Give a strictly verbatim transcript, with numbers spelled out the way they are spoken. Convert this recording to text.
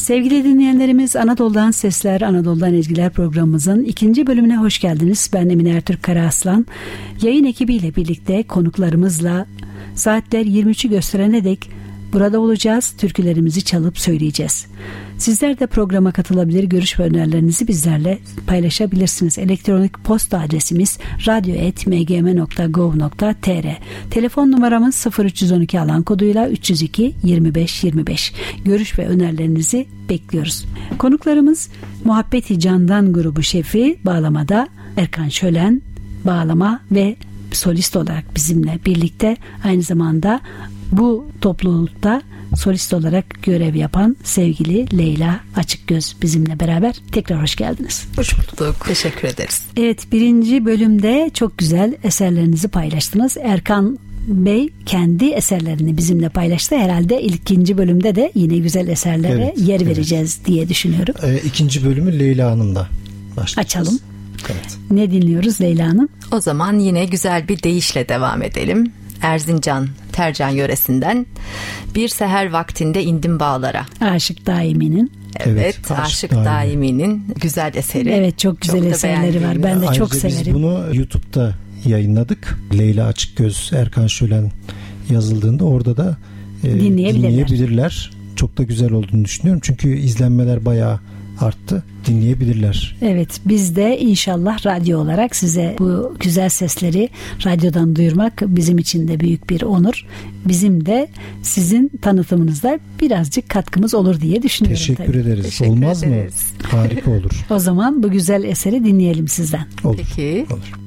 Sevgili dinleyenlerimiz, Anadolu'dan Sesler, Anadolu'dan Ezgiler programımızın ikinci bölümüne hoş geldiniz. Ben Emine Ertürk Karaaslan. Yayın ekibiyle birlikte konuklarımızla saatler yirmi üçü gösterene dek burada olacağız. Türkülerimizi çalıp söyleyeceğiz. Sizler de programa katılabilir, görüş ve önerilerinizi bizlerle paylaşabilirsiniz. Elektronik posta adresimiz radyo et m g m nokta gov nokta t r. Telefon numaramız sıfır üç yüz on iki alan koduyla üç yüz iki yirmi beş yirmi beş. Görüş ve önerilerinizi bekliyoruz. Konuklarımız Muhabbeti Candan grubu şefi bağlamada Erkan Şölen, bağlama ve solist olarak bizimle birlikte, aynı zamanda bu toplulukta solist olarak görev yapan sevgili Leyla Açıkgöz bizimle beraber. Tekrar hoş geldiniz. Hoş bulduk. Teşekkür ederiz. Evet, birinci bölümde çok güzel eserlerinizi paylaştınız. Erkan Bey kendi eserlerini bizimle paylaştı. Herhalde ikinci bölümde de yine güzel eserlere evet, yer evet. vereceğiz diye düşünüyorum. Ee, ikinci bölümü Leyla Hanım'la başlayacağız. Açalım. Evet. Ne dinliyoruz Leyla Hanım? O zaman yine güzel bir deyişle devam edelim. Erzincan, Tercan yöresinden Bir seher vaktinde indim bağlara. Aşık Daimi'nin. Evet, evet Aşık, Aşık Daimi. Daimi'nin güzel eseri. Evet, çok güzel çok eserleri var. Ben de Ayrıca çok severim. biz bunu YouTube'da yayınladık. Leyla Açıkgöz, Erkan Şölen yazıldığında orada da e, dinleyebilirler. dinleyebilirler. Çok da güzel olduğunu düşünüyorum. Çünkü izlenmeler bayağı arttı. Dinleyebilirler. Evet, biz de inşallah radyo olarak size bu güzel sesleri radyodan duyurmak bizim için de büyük bir onur. Bizim de sizin tanıtımınızda birazcık katkımız olur diye düşünüyorum. Teşekkür tabii. ederiz. Teşekkür Olmaz ederiz. mı? Harika olur. O zaman bu güzel eseri dinleyelim sizden. Olur. Peki. Olur.